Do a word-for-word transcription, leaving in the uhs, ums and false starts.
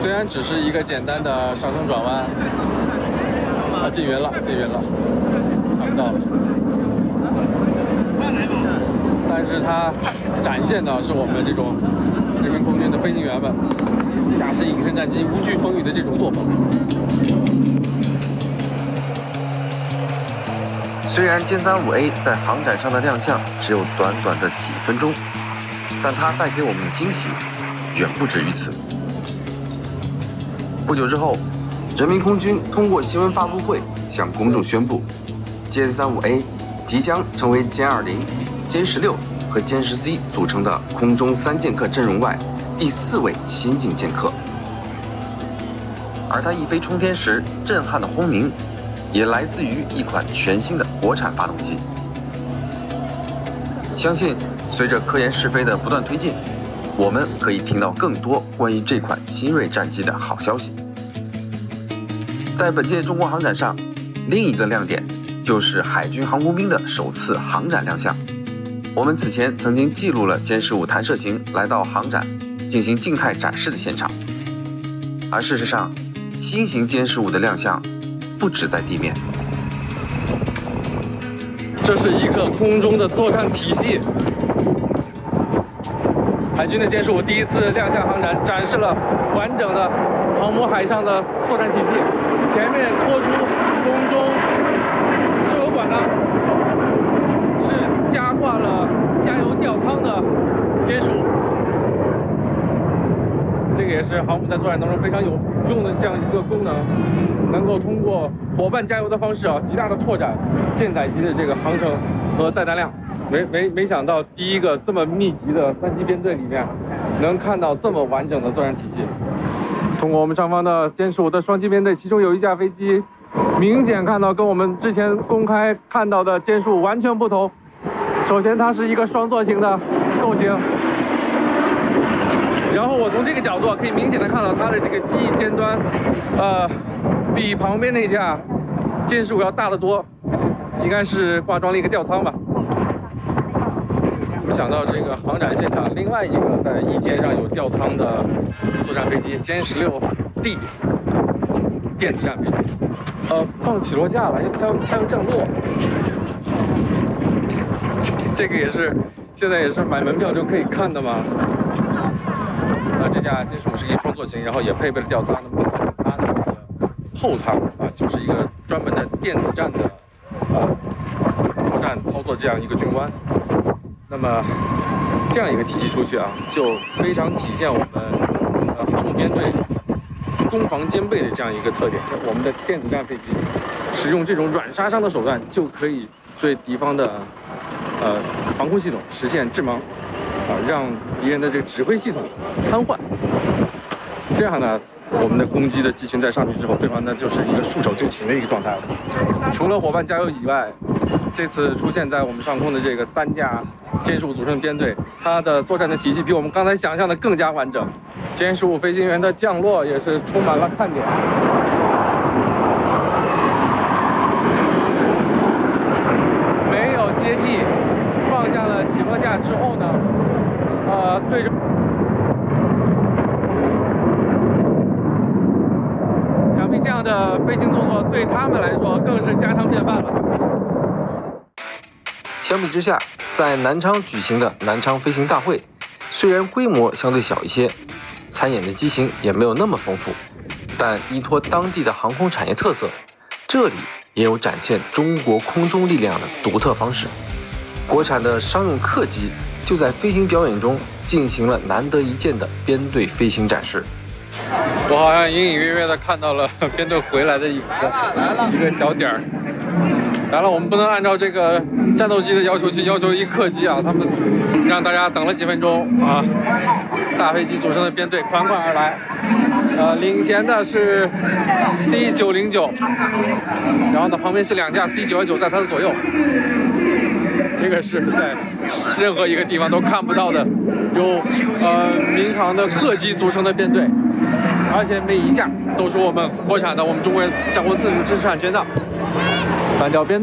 虽然只是一个简单的上升转弯，啊，进云了，进云了，看不到了。但是它展现的是我们这种人民空军的飞行员们驾驶隐身战机无惧风雨的这种作风。 虽然歼三五 A 在航展上的亮相只有短短的几分钟，但它带给我们的惊喜远不止于此。不久之后，人民空军通过新闻发布会向公众宣布，歼三五 A 即将成为歼二零、歼十六和歼十 C 组成的空中三剑客阵容外第四位先进剑客。而它一飞冲天时震撼的轰鸣，也来自于一款全新的国产发动机。相信随着科研试飞的不断推进，我们可以听到更多关于这款新锐战机的好消息。在本届中国航展上，另一个亮点就是海军航空兵的首次航展亮相。我们此前曾经记录了歼十五弹射型来到航展进行静态展示的现场，而事实上，新型歼十五的亮相不止在地面。 这是一个空中的作战体系。海军的歼十五第一次亮相航展，展示了完整的航母海上的作战体系。前面拖出空中输油管的是加挂了加油吊舱的歼十五，这个也是航母在作战当中非常有用的这样一个功能，能够通过伙伴加油的方式啊，极大的拓展舰载机的这个航程和载弹量。没没没想到第一个这么密集的三机编队里面，能看到这么完整的作战体系。通过我们上方的歼十五的双机编队，其中有一架飞机明显看到跟我们之前公开看到的歼十五完全不同。首先，它是一个双座型的构型，然后我从这个角度可以明显的看到它的这个机翼尖端，呃，比旁边那架歼十五要大得多，应该是挂装了一个吊舱吧。没想到这个航展现场，另外一个在翼尖上有吊舱的作战飞机歼十六 D 电子战飞机，呃，放起落架了，它要它要降落。这个也是现在也是买门票就可以看的嘛。呃，这架歼十五是一双座型，然后也配备了吊舱。那么它的这个后舱啊，就是一个专门的电子战的呃作战操作这样一个军官。那么这样一个体系出去啊，就非常体现我们呃航母编队攻防兼备的这样一个特点。我们的电子战飞机使用这种软杀伤的手段，就可以对敌方的呃防空系统实现致盲，啊，让敌人的这个指挥系统瘫痪。这样呢，我们的攻击的机群在上去之后，对方呢就是一个束手就擒的一个状态了。除了伙伴加油以外，这次出现在我们上空的这个三架歼十五组成的编队，它的作战的体系比我们刚才想象的更加完整。歼十五飞行员的降落也是充满了看点。没有接地，放下了起落架之后呢，呃，对着想必这样的飞行动作对他们来说更是家常便饭了。 相比之下，在南昌举行的南昌飞行大会，虽然规模相对小一些，参演的机型也没有那么丰富，但依托当地的航空产业特色，这里也有展现中国空中力量的独特方式。国产的商用客机就在飞行表演中进行了难得一见的编队飞行展示。 我好像隐隐约约的看到了编队回来的影子，一个小点儿。当然了，我们不能按照这个战斗机的要求去要求一客机啊，他们让大家等了几分钟啊。大飞机组成的编队款款而来，呃，领衔的是 C 九零九，然后呢，旁边是两架 C 九幺九在它的左右。这个是在任何一个地方都看不到的，由呃民航的客机组成的编队，而且每一架都是我们国产的，我们中国人掌握自主知识产权的三角编队。